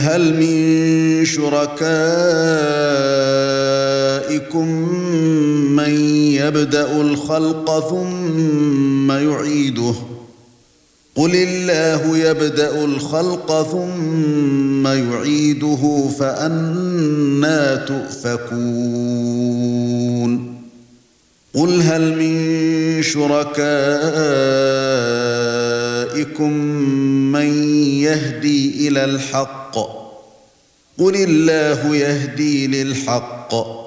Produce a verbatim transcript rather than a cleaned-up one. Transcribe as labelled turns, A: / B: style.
A: هل من شركائكم من يبدأ الخلق ثم يعيده قل الله يبدأ الخلق ثم يعيده فأنى تؤفكون قل هل من شركائكم من يهدي إلى الحق قل الله يهدي للحق